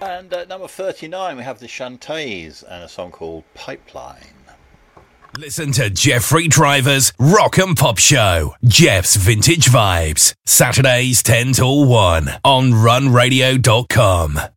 And at number 39, we have the Shantays and a song called Pipeline. Listen to Jeffrey Driver's Rock and Pop Show. Jeff's Vintage Vibes. Saturdays 10 till 1 on runradio.com.